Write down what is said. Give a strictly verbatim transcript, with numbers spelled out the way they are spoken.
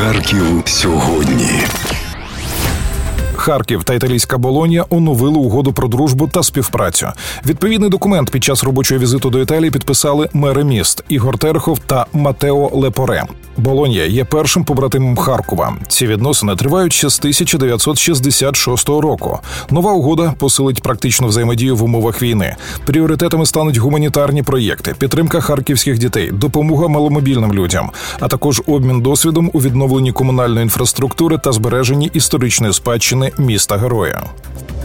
Харків сьогодні. Харків та італійська Болонья оновили угоду про дружбу та співпрацю. Відповідний документ під час робочого візиту до Італії підписали мери міст Ігор Терехов та Матео Лепоре. Болонья є першим побратимом Харкова. Ці відносини тривають ще з тисяча дев'ятсот шістдесят шостого року. Нова угода посилить практичну взаємодію в умовах війни. Пріоритетами стануть гуманітарні проєкти, підтримка харківських дітей, допомога маломобільним людям, а також обмін досвідом у відновленні комунальної інфраструктури та збереженні історичної спадщини міста-героя.